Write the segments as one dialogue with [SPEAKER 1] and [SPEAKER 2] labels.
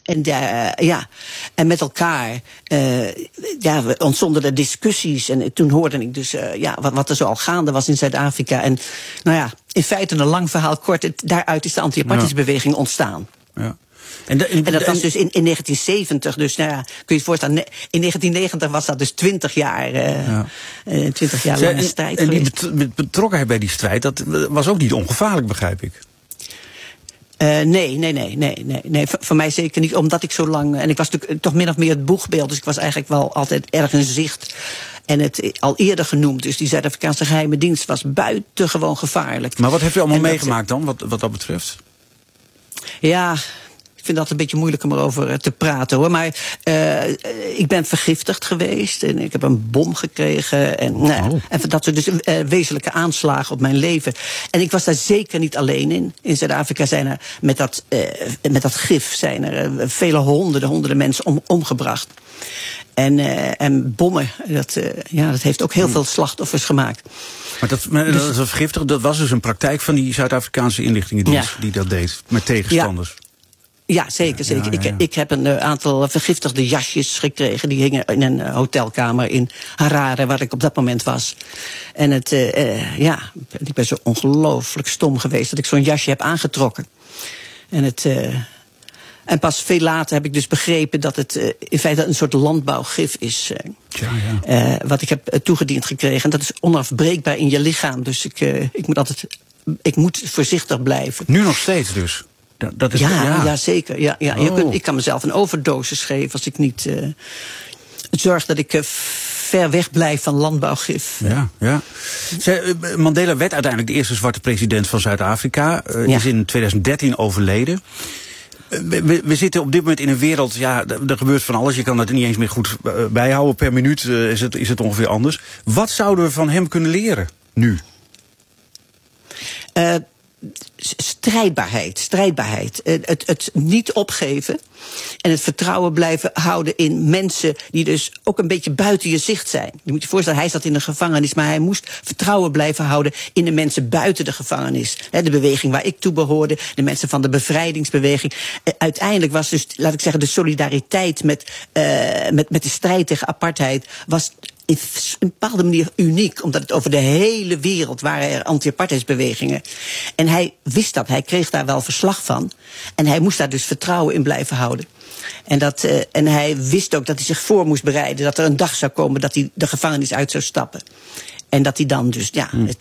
[SPEAKER 1] En met elkaar ontstonden er discussies. En toen hoorde ik dus wat er zo al gaande was in Zuid-Afrika. En in feite een lang verhaal kort. Daaruit is de anti-apartheidsbeweging ontstaan.
[SPEAKER 2] Ja.
[SPEAKER 1] En dat was dus in 1970. Dus kun je je voorstellen, in 1990 was dat dus 20 jaar lange strijd geweest.
[SPEAKER 2] En die betrokkenheid bij die strijd, dat was ook niet ongevaarlijk, begrijp ik.
[SPEAKER 1] Nee. Voor mij zeker niet, omdat ik zo lang... En ik was natuurlijk toch min of meer het boegbeeld, dus ik was eigenlijk wel altijd erg in zicht. En het al eerder genoemd, dus die Zuid-Afrikaanse geheime dienst was buitengewoon gevaarlijk.
[SPEAKER 2] Maar wat heeft u allemaal meegemaakt dan, wat dat betreft?
[SPEAKER 1] Ja, ik vind dat een beetje moeilijk om erover te praten, hoor. Maar ik ben vergiftigd geweest en ik heb een bom gekregen. En dat soort dus wezenlijke aanslagen op mijn leven. En ik was daar zeker niet alleen in. In Zuid-Afrika zijn er met dat gif zijn er vele honderden mensen omgebracht. En bommen, dat heeft ook heel veel slachtoffers gemaakt.
[SPEAKER 2] Maar dat vergiftigen, dat was dus een praktijk van die Zuid-Afrikaanse inlichtingendienst die dat deed, met tegenstanders.
[SPEAKER 1] Ja, zeker. Ik heb een aantal vergiftigde jasjes gekregen. Die hingen in een hotelkamer in Harare, waar ik op dat moment was. En ik ben zo ongelooflijk stom geweest dat ik zo'n jasje heb aangetrokken. En pas veel later heb ik dus begrepen dat het in feite een soort landbouwgif is. Wat ik heb toegediend gekregen. En dat is onafbreekbaar in je lichaam. Dus ik moet voorzichtig blijven.
[SPEAKER 2] Nu nog steeds dus? Dat is,
[SPEAKER 1] zeker. Ja. Ik kan mezelf een overdosis geven als ik niet zorg dat ik ver weg blijf van landbouwgif.
[SPEAKER 2] Ja. Mandela werd uiteindelijk de eerste zwarte president van Zuid-Afrika. Is in 2013 overleden. We zitten op dit moment in een wereld, er gebeurt van alles. Je kan dat niet eens meer goed bijhouden. Per minuut is het ongeveer anders. Wat zouden we van hem kunnen leren nu? Strijdbaarheid. Het niet opgeven. En het vertrouwen blijven houden in mensen die dus ook een beetje buiten je zicht zijn. Je moet je voorstellen, hij zat in de gevangenis, maar hij moest vertrouwen blijven houden in de mensen buiten de gevangenis. De beweging waar ik toe behoorde, de mensen van de bevrijdingsbeweging. Uiteindelijk was dus, laat ik zeggen, de solidariteit met de strijd tegen apartheid was in een bepaalde manier uniek, omdat het over de hele wereld waren er anti-apartheidsbewegingen. En hij wist dat, hij kreeg daar wel verslag van. En hij moest daar dus vertrouwen in blijven houden. En hij wist ook dat hij zich voor moest bereiden, dat er een dag zou komen dat hij de gevangenis uit zou stappen. En dat hij dan dus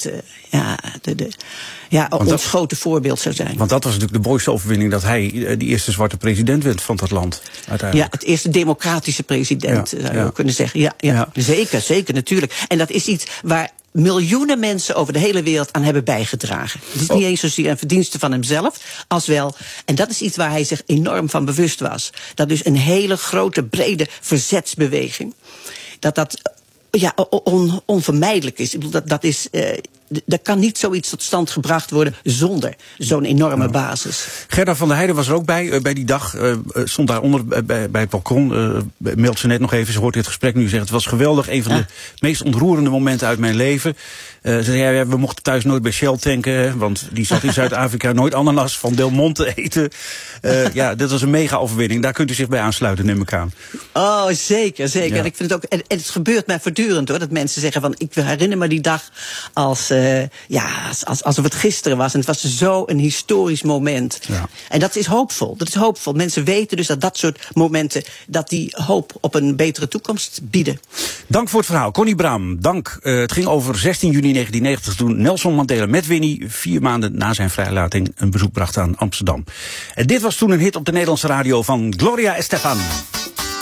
[SPEAKER 2] ons grote voorbeeld zou zijn. Want dat was natuurlijk de mooiste overwinning, dat hij die eerste zwarte president werd van dat land uiteindelijk.
[SPEAKER 1] Ja, het eerste democratische president, zou je ook kunnen zeggen. Ja. Zeker, natuurlijk. En dat is iets waar miljoenen mensen over de hele wereld aan hebben bijgedragen. Het is niet eens zozeer een verdienste van hemzelf, als wel. En dat is iets waar hij zich enorm van bewust was. Dat dus een hele grote, brede verzetsbeweging, dat onvermijdelijk is. Ik bedoel, er kan niet zoiets tot stand gebracht worden zonder zo'n enorme basis.
[SPEAKER 2] Gerda van der Heijden was er ook bij die dag. Stond daaronder bij het balkon. Meldt ze net nog even, ze hoort dit gesprek nu. Zegt, het was geweldig. Een van de meest ontroerende momenten uit mijn leven. Ze zei, we mochten thuis nooit bij Shell tanken. Want die zat in Zuid-Afrika nooit ananas van Del Monte eten. Dit was een mega overwinning. Daar kunt u zich bij aansluiten, neem ik aan.
[SPEAKER 1] Oh, zeker. Ja. En ik vind het ook. En het gebeurt mij voortdurend, hoor. Dat mensen zeggen van, ik herinner me die dag alsof het gisteren was. En het was zo een historisch moment. Ja. En dat is hoopvol. Mensen weten dus dat soort momenten, dat die hoop op een betere toekomst bieden.
[SPEAKER 2] Dank voor het verhaal. Connie Braam, dank. Het ging over 16 juni 1990, toen Nelson Mandela met Winnie 4 maanden na zijn vrijlating een bezoek bracht aan Amsterdam. En dit was toen een hit op de Nederlandse radio van Gloria Estefan.